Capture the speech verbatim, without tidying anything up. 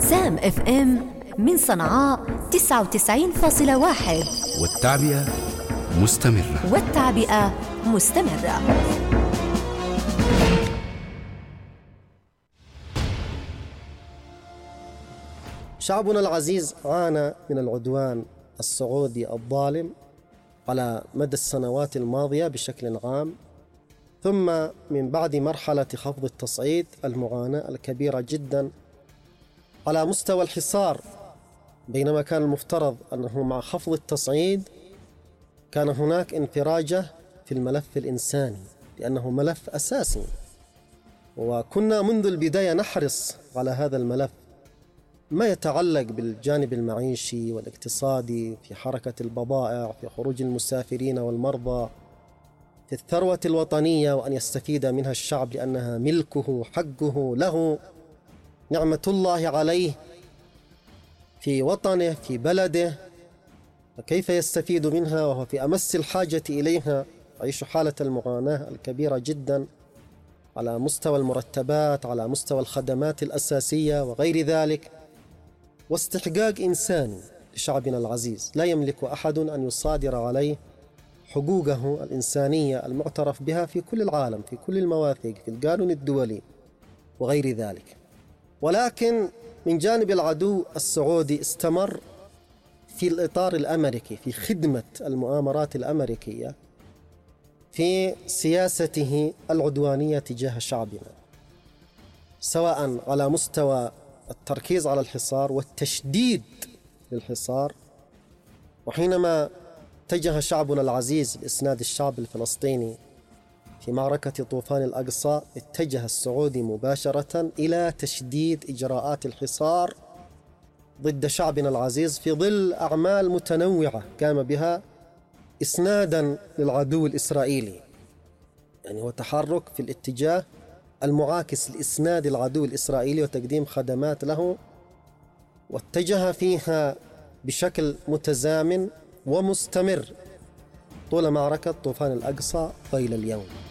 سام اف ام من صنعاء تسعة وتسعين فاصلة واحد، والتعبئة مستمرة والتعبئة مستمرة. شعبنا العزيز عانى من العدوان السعودي الظالم على مدى السنوات الماضية بشكل عام، ثم من بعد مرحلة خفض التصعيد المعاناة الكبيرة جدا على مستوى الحصار، بينما كان المفترض أنه مع خفض التصعيد كان هناك انفراجة في الملف الإنساني، لأنه ملف أساسي، وكنا منذ البداية نحرص على هذا الملف ما يتعلق بالجانب المعيشي والاقتصادي، في حركة البضائع، في خروج المسافرين والمرضى، في الثروة الوطنية وأن يستفيد منها الشعب لأنها ملكه حقه له، نعمة الله عليه في وطنه في بلده، فكيف يستفيد منها وهو في أمس الحاجة إليها؟ يعيش حالة المعاناة الكبيرة جدا على مستوى المرتبات، على مستوى الخدمات الأساسية وغير ذلك، واستحقاق إنساني لشعبنا العزيز لا يملك أحد أن يصادر عليه حقوقه الإنسانية المعترف بها في كل العالم، في كل المواثيق، في القانون الدولي وغير ذلك. ولكن من جانب العدو السعودي استمر في الإطار الأمريكي، في خدمة المؤامرات الأمريكية، في سياسته العدوانية تجاه شعبنا، سواء على مستوى التركيز على الحصار والتشديد للحصار. وحينما اتجه شعبنا العزيز لإسناد الشعب الفلسطيني في معركة طوفان الأقصى، اتجه السعودي مباشرة إلى تشديد إجراءات الحصار ضد شعبنا العزيز في ظل أعمال متنوعة قام بها إسنادا للعدو الإسرائيلي، يعني هو تحرك في الاتجاه المعاكس لإسناد العدو الإسرائيلي وتقديم خدمات له، واتجه فيها بشكل متزامن ومستمر طول معركة طوفان الأقصى وإلى اليوم.